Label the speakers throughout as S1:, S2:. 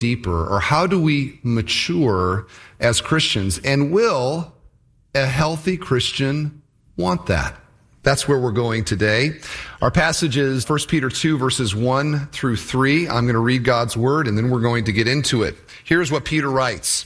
S1: deeper? Or how do we mature as Christians? And will a healthy Christian want that? That's where we're going today. Our passage is 1 Peter 2, verses 1 through 3. I'm going to read God's word, and then we're going to get into it. Here's what Peter writes.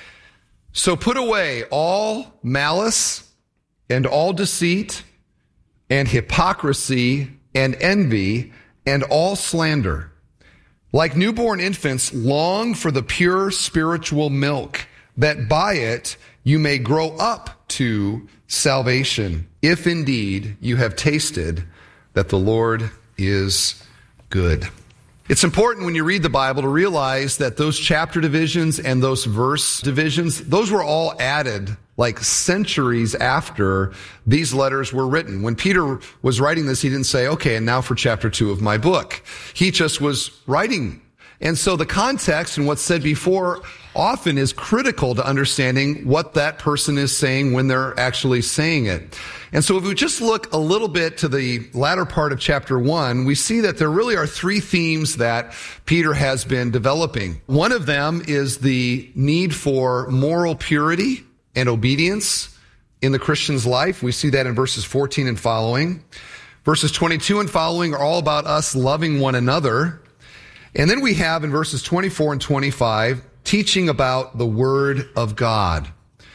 S1: So put away all malice and all deceit and hypocrisy and envy and all slander. Like newborn infants, long for the pure spiritual milk, that by it you may grow up to salvation, if indeed you have tasted that the Lord is good. It's important when you read the Bible to realize that those chapter divisions and those verse divisions, those were all added like centuries after these letters were written. When Peter was writing this, he didn't say, okay, and now for chapter 2 of my book. He just was writing. And so the context and what's said before often is critical to understanding what that person is saying when they're actually saying it. And so if we just look a little bit to the latter part of chapter 1, we see that there really are three themes that Peter has been developing. One of them is the need for moral purity and obedience in the Christian's life. We see that in verses 14 and following. Verses 22 and following are all about us loving one another. And then we have in verses 24 and 25, teaching about the Word of God.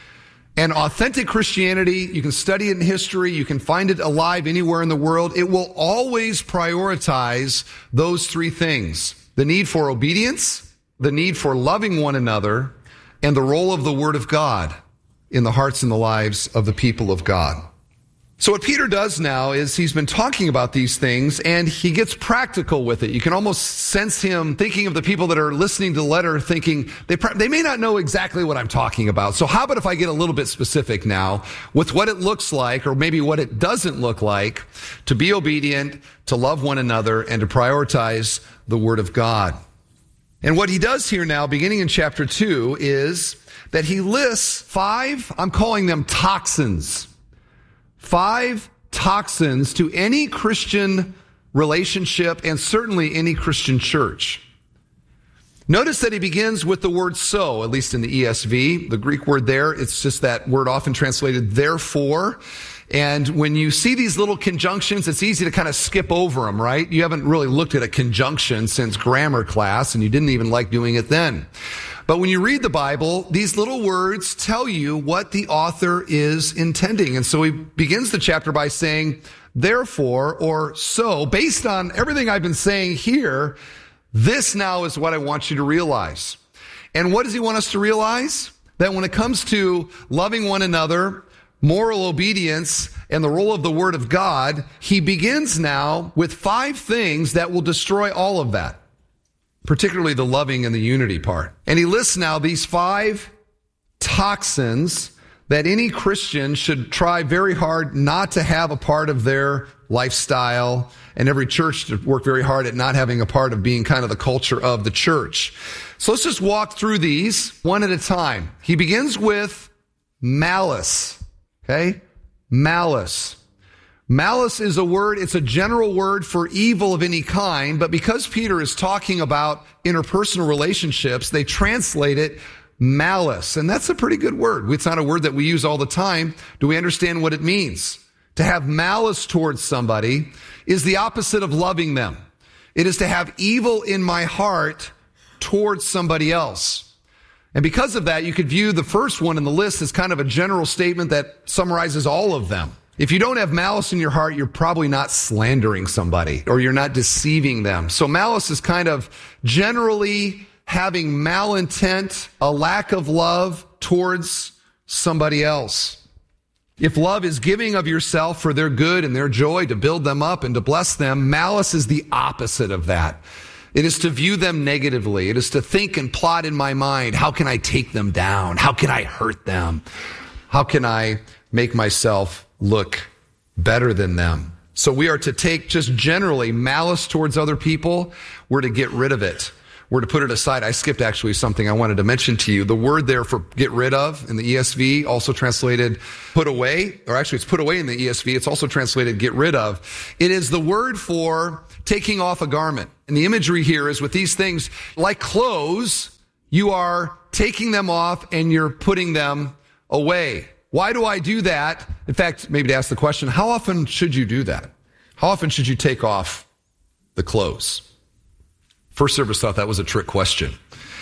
S1: And authentic Christianity, you can study it in history, you can find it alive anywhere in the world. It will always prioritize those three things: the need for obedience, the need for loving one another, and the role of the Word of God in the hearts and the lives of the people of God. So what Peter does now is he's been talking about these things and he gets practical with it. You can almost sense him thinking of the people that are listening to the letter thinking they may not know exactly what I'm talking about. So how about if I get a little bit specific now with what it looks like, or maybe what it doesn't look like, to be obedient, to love one another, and to prioritize the Word of God. And what he does here now, beginning in chapter 2, is that he lists 5, I'm calling them toxins. 5 toxins to any Christian relationship and certainly any Christian church. Notice that he begins with the word so, at least in the ESV. The Greek word there, it's just that word often translated therefore. And when you see these little conjunctions, it's easy to kind of skip over them, right? You haven't really looked at a conjunction since grammar class, and you didn't even like doing it then. But when you read the Bible, these little words tell you what the author is intending. And so he begins the chapter by saying, therefore, or so, based on everything I've been saying here, this now is what I want you to realize. And what does he want us to realize? That when it comes to loving one another, moral obedience, and the role of the Word of God, he begins now with 5 things that will destroy all of that, particularly the loving and the unity part. And he lists now these 5 toxins that any Christian should try very hard not to have a part of their lifestyle, and every church to work very hard at not having a part of being kind of the culture of the church. So let's just walk through these one at a time. He begins with malice. Okay? Malice. Malice is a word, it's a general word for evil of any kind, but because Peter is talking about interpersonal relationships, they translate it malice. And that's a pretty good word. It's not a word that we use all the time. Do we understand what it means? To have malice towards somebody is the opposite of loving them. It is to have evil in my heart towards somebody else. And because of that, you could view the first one in the list as kind of a general statement that summarizes all of them. If you don't have malice in your heart, you're probably not slandering somebody or you're not deceiving them. So malice is kind of generally having malintent, a lack of love towards somebody else. If love is giving of yourself for their good and their joy, to build them up and to bless them, malice is the opposite of that. It is to view them negatively. It is to think and plot in my mind, how can I take them down? How can I hurt them? How can I make myself look better than them? So we are to take just generally malice towards other people. We're to get rid of it. were to put it aside, I skipped actually something I wanted to mention to you. The word there for get rid of in the ESV, also translated put away, or actually it's put away in the ESV. It's also translated get rid of. It is the word for taking off a garment. And the imagery here is with these things, like clothes, you are taking them off and you're putting them away. Why do I do that? In fact, maybe to ask the question, how often should you do that? How often should you take off the clothes? First service thought that was a trick question.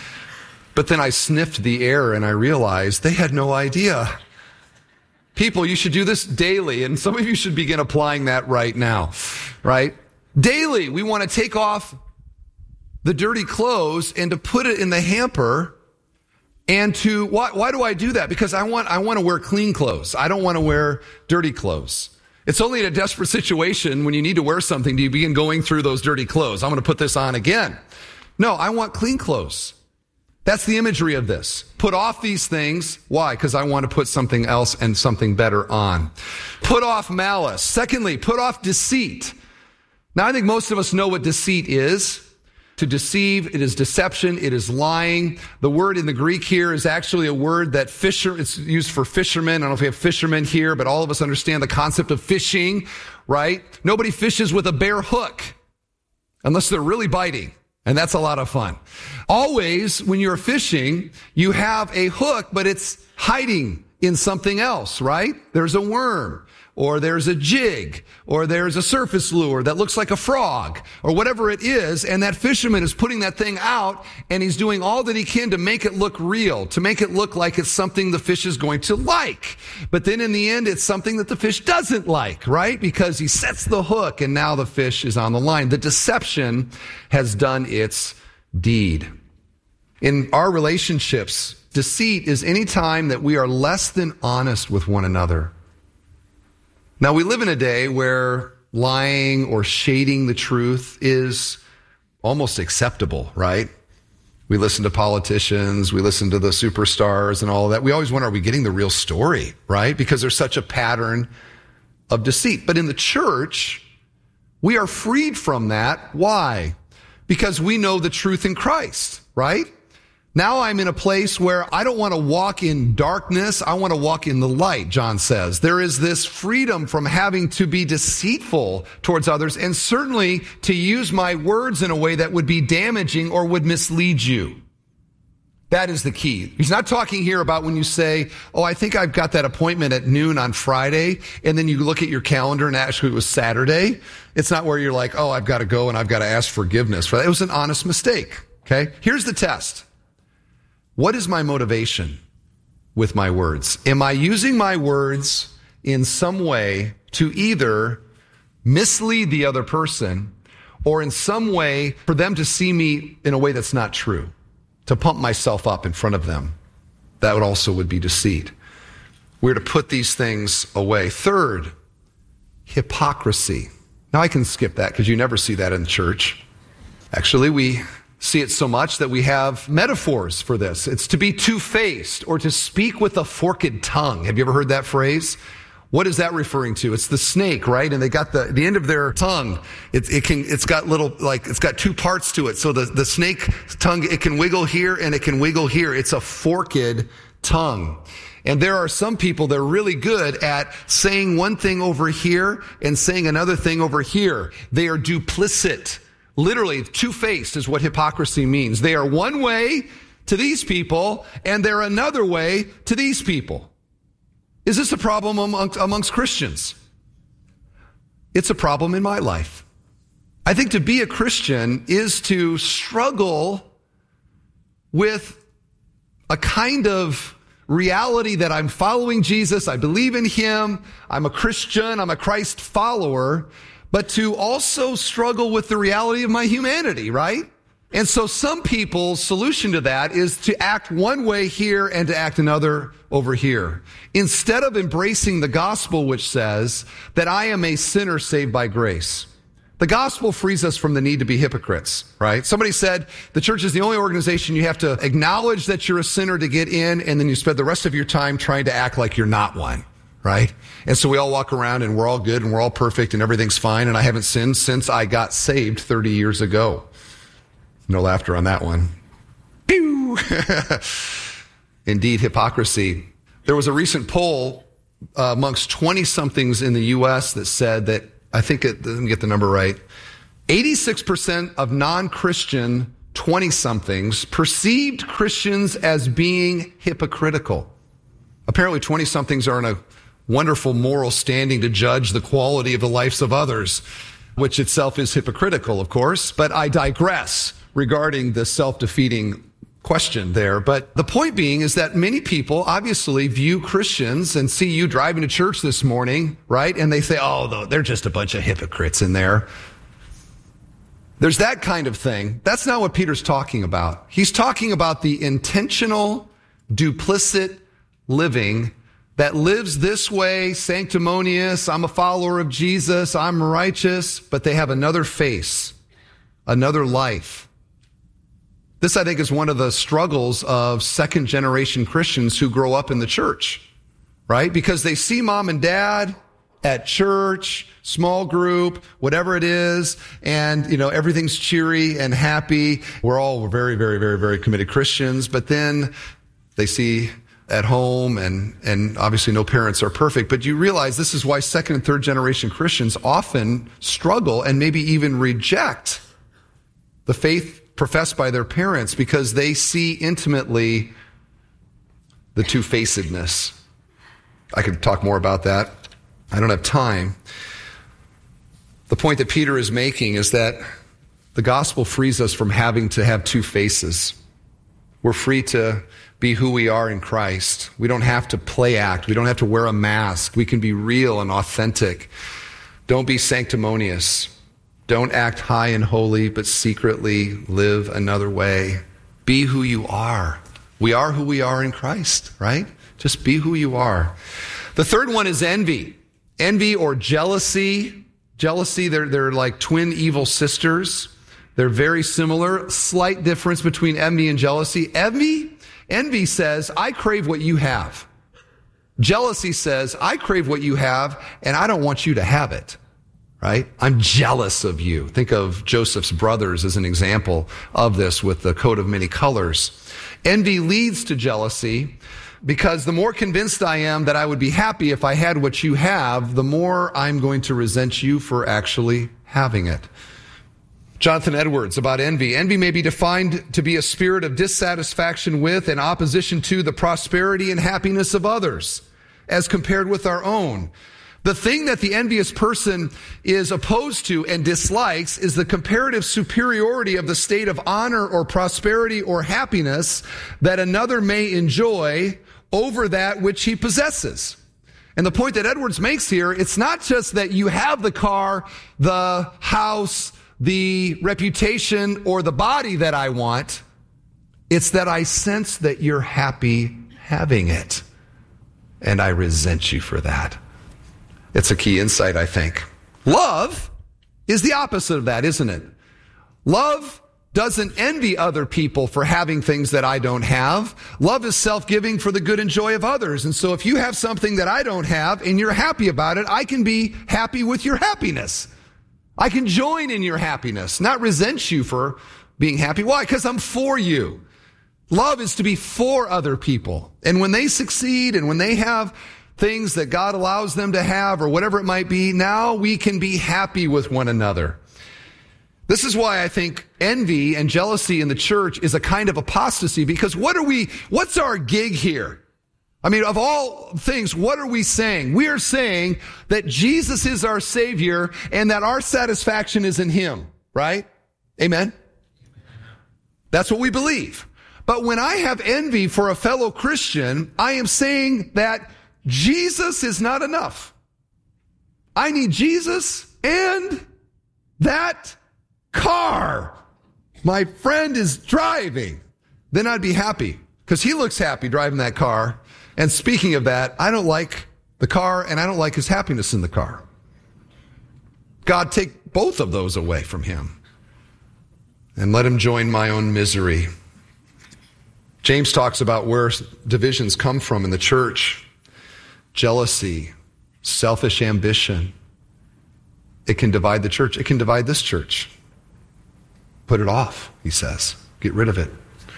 S1: But then I sniffed the air and I realized they had no idea. People, you should do this daily, and some of you should begin applying that right now, right? Daily, we want to take off the dirty clothes and to put it in the hamper. And why do I do that? Because I want to wear clean clothes. I don't want to wear dirty clothes. It's only in a desperate situation when you need to wear something do you begin going through those dirty clothes. I'm going to put this on again. No, I want clean clothes. That's the imagery of this. Put off these things. Why? Because I want to put something else and something better on. Put off malice. Secondly, put off deceit. Now, I think most of us know what deceit is. To deceive, it is deception, it is lying. The word in the Greek here is actually a word that it's used for fishermen. I don't know if we have fishermen here, but all of us understand the concept of fishing, right? Nobody fishes with a bare hook unless they're really biting. And that's a lot of fun. Always, when you're fishing, you have a hook, but it's hiding in something else, right? There's a worm, or there's a jig, or there's a surface lure that looks like a frog, or whatever it is, and that fisherman is putting that thing out, and he's doing all that he can to make it look real, to make it look like it's something the fish is going to like. But then in the end, it's something that the fish doesn't like, right? Because he sets the hook, and now the fish is on the line. The deception has done its deed. In our relationships, deceit is any time that we are less than honest with one another. Now, we live in a day where lying or shading the truth is almost acceptable, right? We listen to politicians, we listen to the superstars and all of that. We always wonder, are we getting the real story, right? Because there's such a pattern of deceit. But in the church, we are freed from that. Why? Because we know the truth in Christ, right? Now I'm in a place where I don't want to walk in darkness. I want to walk in the light, John says. There is this freedom from having to be deceitful towards others, and certainly to use my words in a way that would be damaging or would mislead you. That is the key. He's not talking here about when you say, oh, I think I've got that appointment at noon on Friday, and then you look at your calendar and actually it was Saturday. It's not where you're like, oh, I've got to go and I've got to ask forgiveness for that. It was an honest mistake, okay? Here's the test. What is my motivation with my words? Am I using my words in some way to either mislead the other person or in some way for them to see me in a way that's not true, to pump myself up in front of them? That would be deceit. We're to put these things away. Third, hypocrisy. Now I can skip that because you never see that in church. Actually, we see it so much that we have metaphors for this. It's to be two-faced or to speak with a forked tongue. Have you ever heard that phrase? What is that referring to? It's the snake, right? And they got the end of their tongue. It's got two parts to it. So the snake tongue, it can wiggle here and it can wiggle here. It's a forked tongue. And there are some people that are really good at saying one thing over here and saying another thing over here. They are duplicit. Literally, two-faced is what hypocrisy means. They are one way to these people, and they're another way to these people. Is this a problem amongst Christians? It's a problem in my life. I think to be a Christian is to struggle with a kind of reality that I'm following Jesus, I believe in Him, I'm a Christian, I'm a Christ follower, but to also struggle with the reality of my humanity, right? And so some people's solution to that is to act one way here and to act another over here, instead of embracing the gospel, which says that I am a sinner saved by grace. The gospel frees us from the need to be hypocrites, right? Somebody said the church is the only organization you have to acknowledge that you're a sinner to get in, and then you spend the rest of your time trying to act like you're not one. Right? And so we all walk around and we're all good and we're all perfect and everything's fine, and I haven't sinned since I got saved 30 years ago. No laughter on that one. Pew! Indeed, hypocrisy. There was a recent poll amongst 20-somethings in the U.S. that said that, let me get the number right, 86% of non-Christian 20-somethings perceived Christians as being hypocritical. Apparently 20-somethings are in a wonderful moral standing to judge the quality of the lives of others, which itself is hypocritical, of course, but I digress regarding the self-defeating question there. But the point being is that many people obviously view Christians and see you driving to church this morning, right? And they say, oh, they're just a bunch of hypocrites in there. There's that kind of thing. That's not what Peter's talking about. He's talking about the intentional, duplicit living that lives this way, sanctimonious, I'm a follower of Jesus, I'm righteous, but they have another face, another life. This, I think, is one of the struggles of second-generation Christians who grow up in the church, right? Because they see mom and dad at church, small group, whatever it is, and, everything's cheery and happy. We're all very, very, very, very committed Christians, but then they see at home, and obviously no parents are perfect, but you realize this is why second and third generation Christians often struggle and maybe even reject the faith professed by their parents because they see intimately the two-facedness. I could talk more about that. I don't have time. The point that Peter is making is that the gospel frees us from having to have two faces. We're free to be who we are in Christ. We don't have to play act. We don't have to wear a mask. We can be real and authentic. Don't be sanctimonious. Don't act high and holy, but secretly live another way. Be who you are. We are who we are in Christ, right? Just be who you are. The third one is envy. Envy or jealousy. Jealousy, they're like twin evil sisters. They're very similar. Slight difference between envy and jealousy. Envy says, I crave what you have. Jealousy says, I crave what you have, and I don't want you to have it. Right? I'm jealous of you. Think of Joseph's brothers as an example of this with the coat of many colors. Envy leads to jealousy because the more convinced I am that I would be happy if I had what you have, the more I'm going to resent you for actually having it. Jonathan Edwards about envy. Envy may be defined to be a spirit of dissatisfaction with and opposition to the prosperity and happiness of others as compared with our own. The thing that the envious person is opposed to and dislikes is the comparative superiority of the state of honor or prosperity or happiness that another may enjoy over that which he possesses. And the point that Edwards makes here, it's not just that you have the car, the house, the reputation, or the body that I want. It's that I sense that you're happy having it, and I resent you for that. It's a key insight, I think. Love is the opposite of that, isn't it? Love doesn't envy other people for having things that I don't have. Love is self-giving for the good and joy of others. And so if you have something that I don't have and you're happy about it, I can be happy with your happiness. I can join in your happiness, not resent you for being happy. Why? Because I'm for you. Love is to be for other people. And when they succeed and when they have things that God allows them to have or whatever it might be, now we can be happy with one another. This is why I think envy and jealousy in the church is a kind of apostasy, because what's our gig here? I mean, of all things, what are we saying? We are saying that Jesus is our Savior and that our satisfaction is in Him, right? Amen? That's what we believe. But when I have envy for a fellow Christian, I am saying that Jesus is not enough. I need Jesus and that car my friend is driving. Then I'd be happy because he looks happy driving that car. And speaking of that, I don't like the car and I don't like his happiness in the car. God, take both of those away from him and let him join my own misery. James talks about where divisions come from in the church. Jealousy, selfish ambition. It can divide the church. It can divide this church. Put it off, he says. Get rid of it.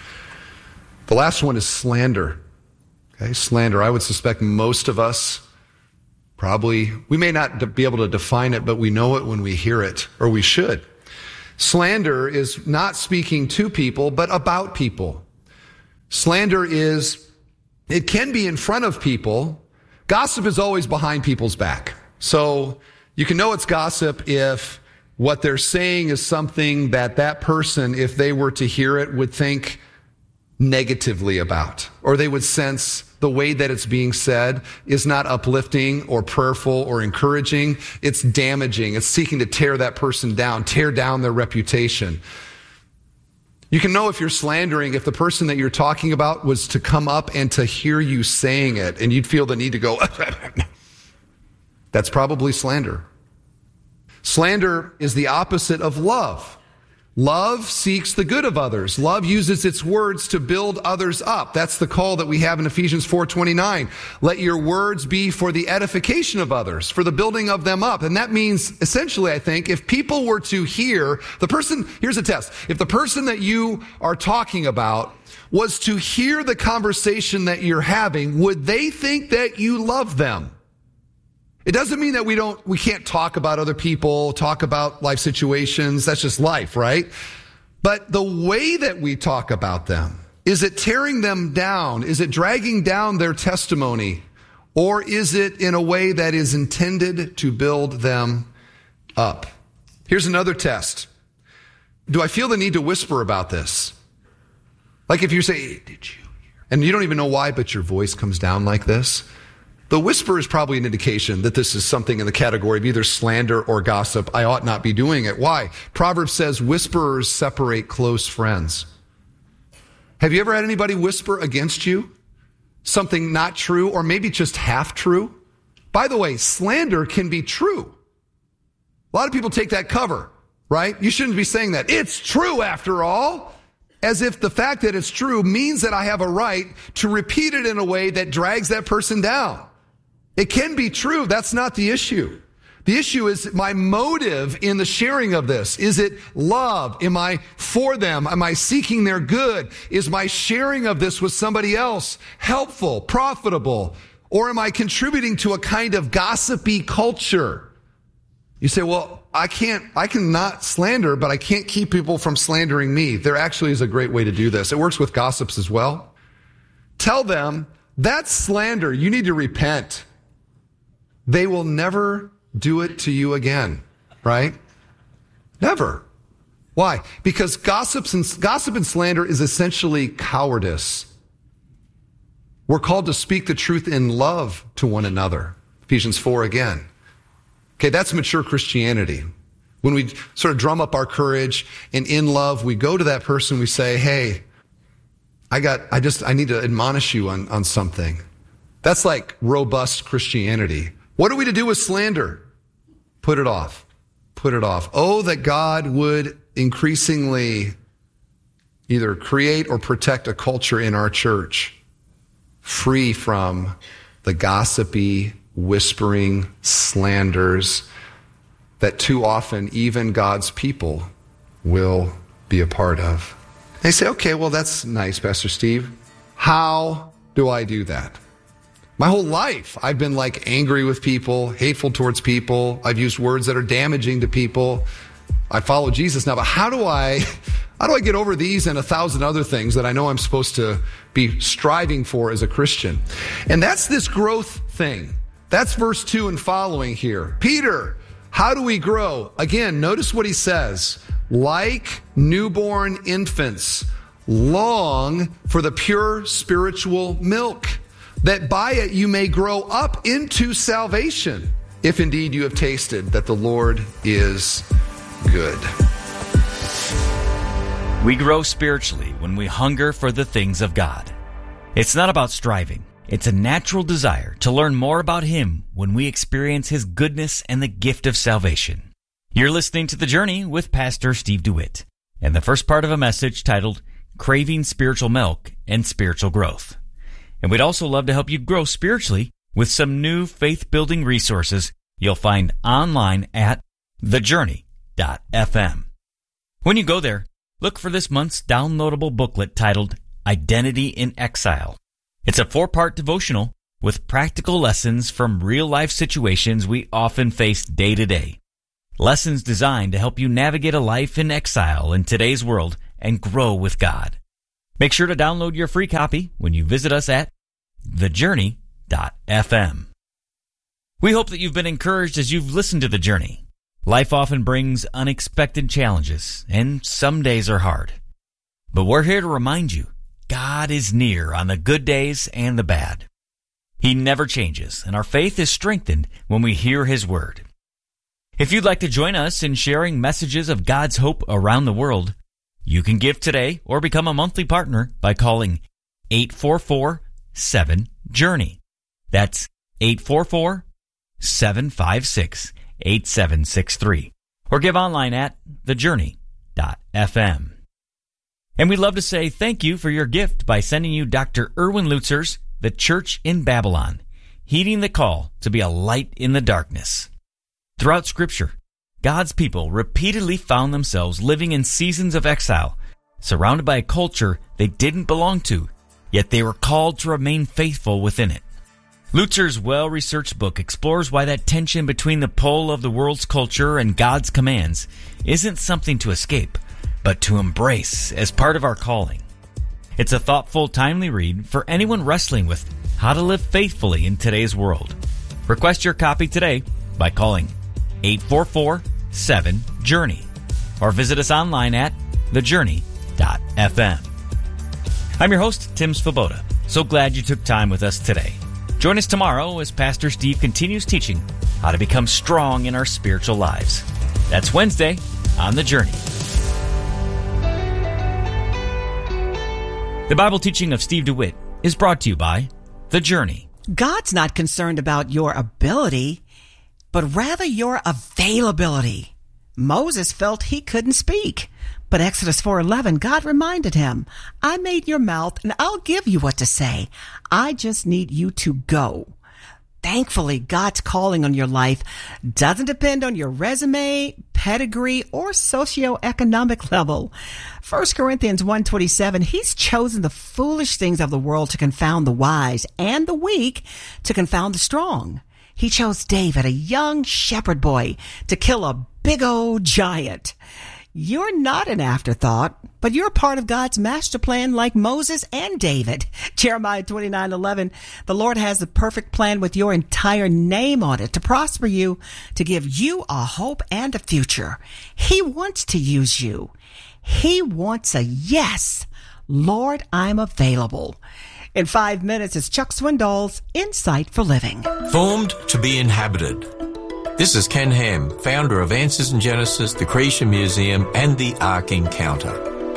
S1: The last one is slander. Okay, slander. I would suspect most of us probably, we may not be able to define it, but we know it when we hear it, or we should. Slander is not speaking to people, but about people. Slander it can be in front of people. Gossip is always behind people's back. So you can know it's gossip if what they're saying is something that person, if they were to hear it, would think negatively about, or they would sense the way that it's being said is not uplifting or prayerful or encouraging. It's damaging. It's seeking to tear that person down, tear down their reputation. You can know if you're slandering if the person that you're talking about was to come up and to hear you saying it, and you'd feel the need to go, that's probably slander. Slander is the opposite of love. Love seeks the good of others. Love uses its words to build others up. That's the call that we have in Ephesians 4:29. Let your words be for the edification of others, for the building of them up. And that means, essentially, I think, if people were to hear the person, here's a test. If the person that you are talking about was to hear the conversation that you're having, would they think that you love them? It doesn't mean that we can't talk about other people, talk about life situations. That's just life, right? But the way that we talk about them, is it tearing them down? Is it dragging down their testimony? Or is it in a way that is intended to build them up? Here's another test. Do I feel the need to whisper about this? Like if you say, hey, did you hear? And you don't even know why, but your voice comes down like this. The whisper is probably an indication that this is something in the category of either slander or gossip. I ought not be doing it. Why? Proverbs says whisperers separate close friends. Have you ever had anybody whisper against you? Something not true, or maybe just half true? By the way, slander can be true. A lot of people take that cover, right? You shouldn't be saying that. It's true after all. As if the fact that it's true means that I have a right to repeat it in a way that drags that person down. It can be true. That's not the issue. The issue is my motive in the sharing of this. Is it love? Am I for them? Am I seeking their good? Is my sharing of this with somebody else helpful, profitable? Or am I contributing to a kind of gossipy culture? You say, well, I cannot slander, but I can't keep people from slandering me. There actually is a great way to do this. It works with gossips as well. Tell them, that's slander. You need to repent. They will never do it to you again, right? Never. Why? Because gossip and slander is essentially cowardice. We're called to speak the truth in love to one another. Ephesians 4 again. Okay, that's mature Christianity. When we sort of drum up our courage and in love, we go to that person, we say, hey, I need to admonish you on something. That's like robust Christianity. What are we to do with slander? Put it off. Put it off. Oh, that God would increasingly either create or protect a culture in our church free from the gossipy, whispering slanders that too often even God's people will be a part of. They say, okay, well, that's nice, Pastor Steve. How do I do that? My whole life, I've been like angry with people, hateful towards people. I've used words that are damaging to people. I follow Jesus now, but how do I get over these and 1,000 other things that I know I'm supposed to be striving for as a Christian? And that's this growth thing. That's verse 2 and following here. Peter, how do we grow? Again, notice what he says. Like newborn infants, long for the pure spiritual milk, that by it you may grow up into salvation, if indeed you have tasted that the Lord is good.
S2: We grow spiritually when we hunger for the things of God. It's not about striving. It's a natural desire to learn more about Him when we experience His goodness and the gift of salvation. You're listening to The Journey with Pastor Steve DeWitt, and the first part of a message titled Craving Spiritual Milk and Spiritual Growth. And we'd also love to help you grow spiritually with some new faith-building resources you'll find online at thejourney.fm. When you go there, look for this month's downloadable booklet titled Identity in Exile. It's a 4-part devotional with practical lessons from real-life situations we often face day to day. Lessons designed to help you navigate a life in exile in today's world and grow with God. Make sure to download your free copy when you visit us at thejourney.fm. We hope that you've been encouraged as you've listened to The Journey. Life often brings unexpected challenges, and some days are hard. But we're here to remind you, God is near on the good days and the bad. He never changes, and our faith is strengthened when we hear His Word. If you'd like to join us in sharing messages of God's hope around the world, you can give today or become a monthly partner by calling 844-7-JOURNEY. That's 844-756-8763. Or give online at thejourney.fm. And we'd love to say thank you for your gift by sending you Dr. Erwin Lutzer's The Church in Babylon, heeding the call to be a light in the darkness. Throughout Scripture, God's people repeatedly found themselves living in seasons of exile, surrounded by a culture they didn't belong to, yet they were called to remain faithful within it. Lutzer's well-researched book explores why that tension between the pull of the world's culture and God's commands isn't something to escape, but to embrace as part of our calling. It's a thoughtful, timely read for anyone wrestling with how to live faithfully in today's world. Request your copy today by calling 844-7-JOURNEY or visit us online at thejourney.fm. I'm your host, Tim Svoboda. So glad you took time with us today. Join us tomorrow as Pastor Steve continues teaching how to become strong in our spiritual lives. That's Wednesday on The Journey. The Bible teaching of Steve DeWitt is brought to you by The Journey.
S3: God's not concerned about your ability, but rather your availability. Moses felt he couldn't speak, but Exodus 4:11, God reminded him, I made your mouth and I'll give you what to say. I just need you to go. Thankfully, God's calling on your life doesn't depend on your resume, pedigree, or socioeconomic level. 1 Corinthians 1:27, He's chosen the foolish things of the world to confound the wise, and the weak to confound the strong. He chose David, a young shepherd boy, to kill a big old giant. You're not an afterthought, but you're part of God's master plan like Moses and David. Jeremiah 29:11, the Lord has the perfect plan with your entire name on it to prosper you, to give you a hope and a future. He wants to use you. He wants a yes. Lord, I'm available. In 5 minutes, it's Chuck Swindoll's Insight for Living.
S4: Formed to be inhabited. This is Ken Ham, founder of Answers in Genesis, the Creation Museum, and the Ark Encounter.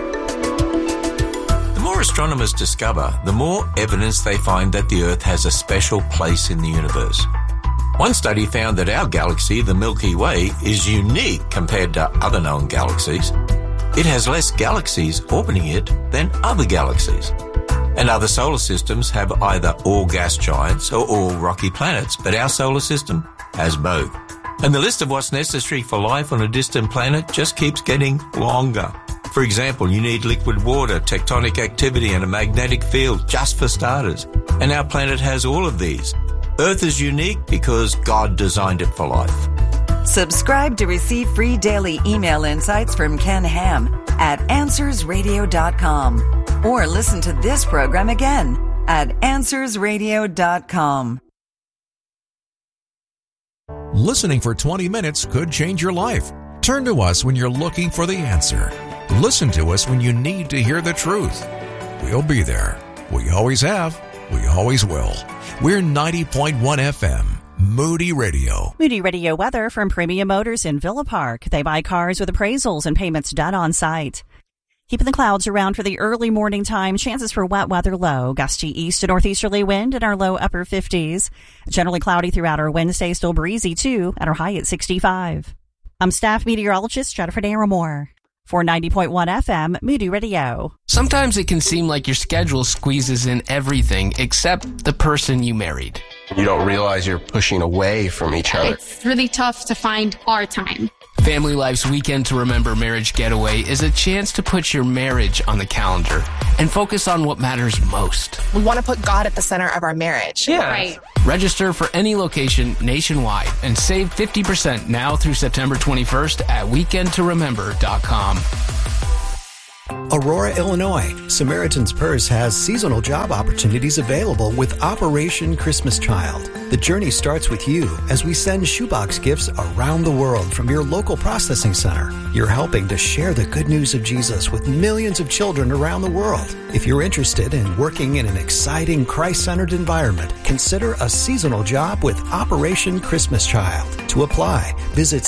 S4: The more astronomers discover, the more evidence they find that the Earth has a special place in the universe. One study found that our galaxy, the Milky Way, is unique compared to other known galaxies. It has less galaxies orbiting it than other galaxies. And other solar systems have either all gas giants or all rocky planets, but our solar system has both. And the list of what's necessary for life on a distant planet just keeps getting longer. For example, you need liquid water, tectonic activity, and a magnetic field, just for starters. And our planet has all of these. Earth is unique because God designed it for life.
S5: Subscribe to receive free daily email insights from Ken Ham at AnswersRadio.com. Or listen to this program again at AnswersRadio.com.
S6: Listening for 20 minutes could change your life. Turn to us when you're looking for the answer. Listen to us when you need to hear the truth. We'll be there. We always have. We always will. We're 90.1 FM. Moody Radio.
S7: Moody Radio weather from Premium Motors in Villa Park. They buy cars with appraisals and payments done on site. Keeping the clouds around for the early morning time. Chances for wet weather low. Gusty east to northeasterly wind in our low upper 50s. Generally cloudy throughout our Wednesday. Still breezy too at our high at 65. I'm staff meteorologist Jennifer Naramore for 90.1 FM Moody Radio.
S8: Sometimes it can seem like your schedule squeezes in everything except the person you married.
S9: You don't realize you're pushing away from each other.
S10: It's really tough to find our time.
S8: Family Life's Weekend to Remember Marriage Getaway is a chance to put your marriage on the calendar and focus on what matters most.
S9: We want to put God at the center of our marriage.
S8: Yeah. Right. Register for any location nationwide and save 50% now through September 21st at weekendtoremember.com.
S10: Aurora, Illinois. Samaritan's Purse has seasonal job opportunities available with Operation Christmas Child. The journey starts with you as we send shoebox gifts around the world from your local processing center. You're helping to share the good news of Jesus with millions of children around the world. If you're interested in working in an exciting Christ-centered environment, consider a seasonal job with Operation Christmas Child. To apply, visit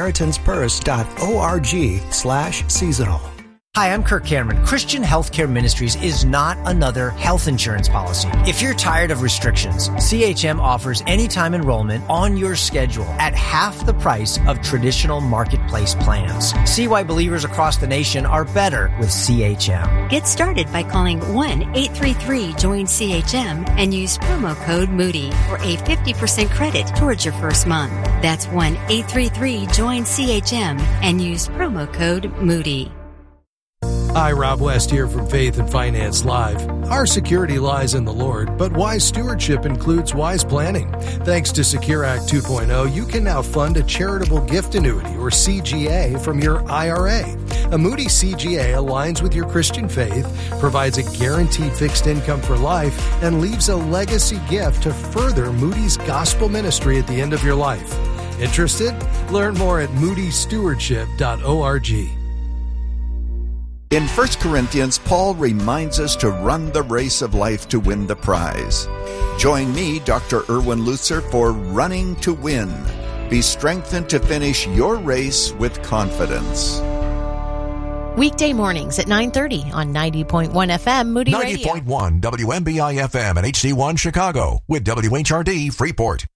S10: SamaritansPurse.org/seasonal.
S11: Hi, I'm Kirk Cameron. Christian Healthcare Ministries is not another health insurance policy. If you're tired of restrictions, CHM offers anytime enrollment on your schedule at half the price of traditional marketplace plans. See why believers across the nation are better with CHM.
S12: Get started by calling 1-833-JOIN-CHM and use promo code Moody for a 50% credit towards your first month. That's 1-833-JOIN-CHM and use promo code Moody.
S13: Hi, Rob West here from Faith and Finance Live. Our security lies in the Lord, but wise stewardship includes wise planning. Thanks to Secure Act 2.0, you can now fund a charitable gift annuity, or CGA, from your IRA. A Moody CGA aligns with your Christian faith, provides a guaranteed fixed income for life, and leaves a legacy gift to further Moody's gospel ministry at the end of your life. Interested? Learn more at moodystewardship.org.
S14: In 1 Corinthians, Paul reminds us to run the race of life to win the prize. Join me, Dr. Erwin Lutzer, for Running to Win. Be strengthened to finish your race with confidence.
S15: Weekday mornings at 9:30 on 90.1 FM Moody Radio.
S6: 90.1 WMBI FM and HD1 Chicago with WHRD Freeport.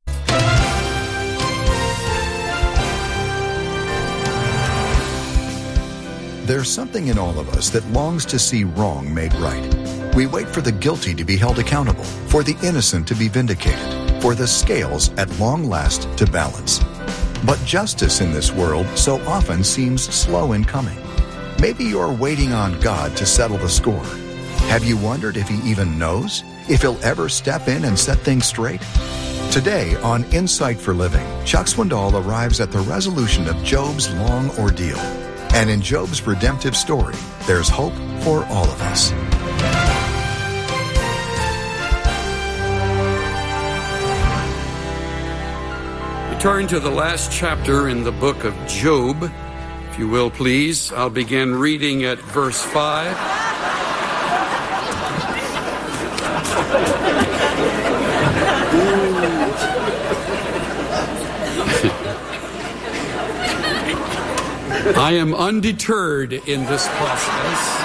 S16: There's something in all of us that longs to see wrong made right. We wait for the guilty to be held accountable, for the innocent to be vindicated, for the scales at long last to balance. But justice in this world so often seems slow in coming. Maybe you're waiting on God to settle the score. Have you wondered if He even knows? If He'll ever step in and set things straight? Today on Insight for Living, Chuck Swindoll arrives at the resolution of Job's long ordeal. And in Job's redemptive story, there's hope for all of us.
S17: We turn to the last chapter in the book of Job. If you will, please. I'll begin reading at verse 5. I am undeterred in this process.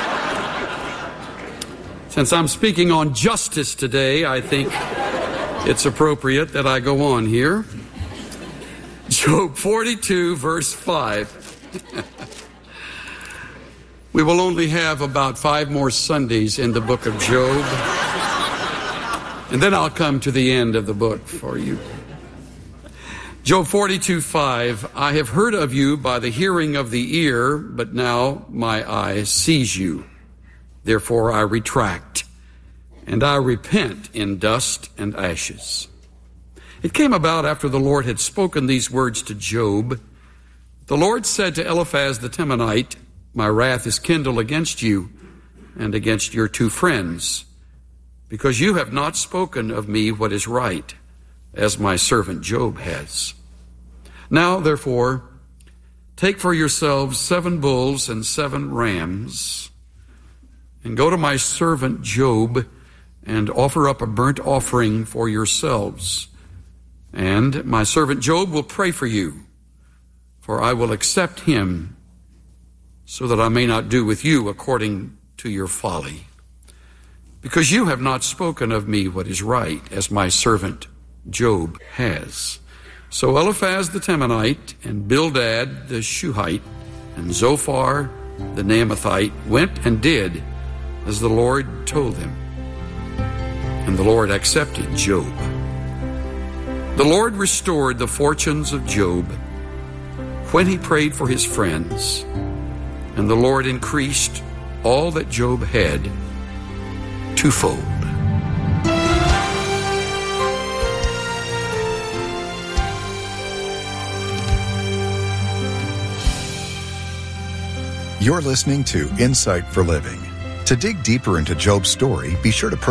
S17: Since I'm speaking on justice today, I think it's appropriate that I go on here. Job 42, verse 5. We will only have about 5 more Sundays in the book of Job. And then I'll come to the end of the book for you. Job 42:5, I have heard of you by the hearing of the ear, but now my eye sees you. Therefore I retract, and I repent in dust and ashes. It came about after the Lord had spoken these words to Job. The Lord said to Eliphaz the Temanite, my wrath is kindled against you and against your 2 friends, because you have not spoken of me what is right, as my servant Job has. Now, therefore, take for yourselves 7 bulls and 7 rams, and go to my servant Job, and offer up a burnt offering for yourselves. And my servant Job will pray for you, for I will accept him, so that I may not do with you according to your folly. Because you have not spoken of me what is right, as my servant Job has. So Eliphaz the Temanite and Bildad the Shuhite and Zophar the Naamathite went and did as the Lord told them. And the Lord accepted Job. The Lord restored the fortunes of Job when he prayed for his friends, and the Lord increased all that Job had twofold.
S16: You're listening to Insight for Living. To dig deeper into Job's story, be sure to purchase